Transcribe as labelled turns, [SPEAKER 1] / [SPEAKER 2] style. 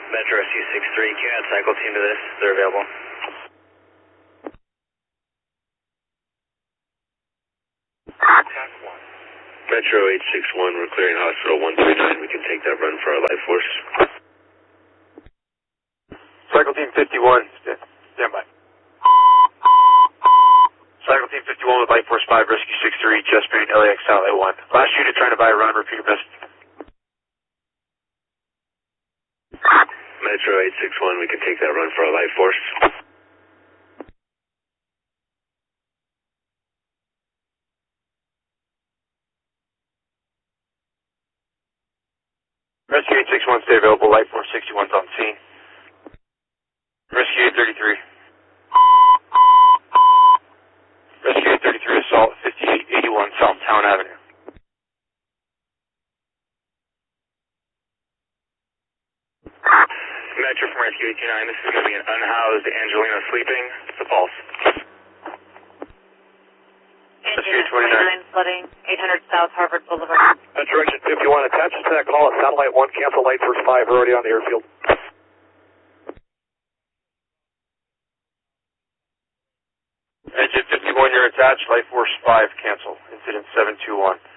[SPEAKER 1] Metro SU63, can you add cycle team to this? They're available.
[SPEAKER 2] Metro 861, we're clearing hospital 139. We can take that run for our life force.
[SPEAKER 3] Cycle team 51, stand by. Cycle team 51 with life force 5, rescue 63, chest pain, LAX outlet 1. Last unit trying to buy a run, repeat your message.
[SPEAKER 2] Metro 861, we can take that run for our life force.
[SPEAKER 3] Rescue 861, stay available. Life Force 61's on scene. Rescue 833. Rescue 833, assault 5881 Southtown Avenue.
[SPEAKER 1] Metro from Rescue 829, this is going to be an unhoused Angelina sleeping. It's a pulse.
[SPEAKER 4] Angelina 29 flooding, 800 South Harvard Boulevard.
[SPEAKER 5] Direction 51, attached to that call at Satellite 1, cancel Light Force 5, we're already on the airfield.
[SPEAKER 3] Engine 51, you're attached, Light Force 5, cancel. Incident 721.